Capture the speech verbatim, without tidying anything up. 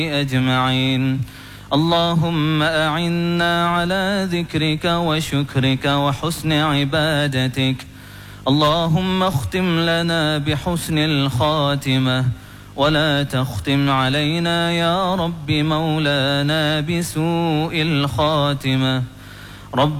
أجمعين. اللهم أعنا على ذكرك وشكرك وحسن عبادتك. اللهم اختم لنا بحسن الخاتمة ولا تختم علينا يا رب مولانا بسوء الخاتمة. رب